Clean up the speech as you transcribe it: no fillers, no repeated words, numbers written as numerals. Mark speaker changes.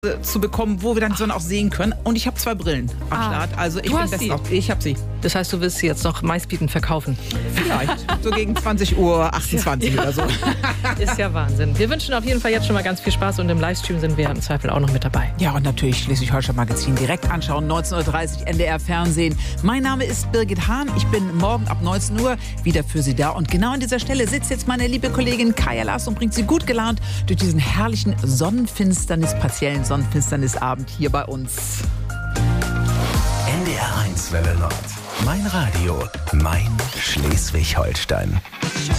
Speaker 1: zu bekommen, wo wir dann die Sonne auch sehen können. Und ich habe 2 Brillen am Start. Also ich bin bestens auf. Ich habe sie.
Speaker 2: Das heißt, du willst sie jetzt noch meistbietend verkaufen?
Speaker 1: Vielleicht. So gegen 20:28 Uhr oder so.
Speaker 2: Ist ja Wahnsinn. Wir wünschen auf jeden Fall jetzt schon mal ganz viel Spaß und im Livestream sind wir im Zweifel auch noch mit dabei.
Speaker 1: Ja, und natürlich Schleswig-Holstein Magazin direkt anschauen, 19:30 Uhr NDR Fernsehen. Mein Name ist Birgit Hahn. Ich bin morgen ab 19 Uhr wieder für Sie da. Und genau an dieser Stelle sitzt jetzt meine liebe Kollegin Kaja Lars und bringt Sie gut gelaunt durch diesen herrlichen partiellen Sonnenfinsternisabend hier bei uns.
Speaker 3: NDR 1 Welle Nord. Mein Radio, mein Schleswig-Holstein.